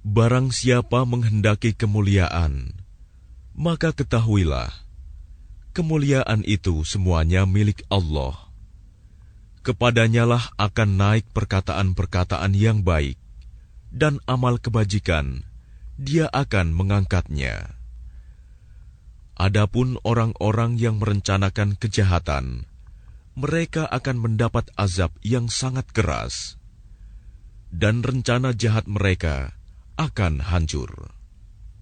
Barang siapa menghendaki kemuliaan, maka ketahuilah, kemuliaan itu semuanya milik Allah. Kepadanyalah akan naik perkataan-perkataan yang baik, dan amal kebajikan, Dia akan mengangkatnya. Adapun orang-orang yang merencanakan kejahatan, mereka akan mendapat azab yang sangat keras, dan rencana jahat mereka akan hancur.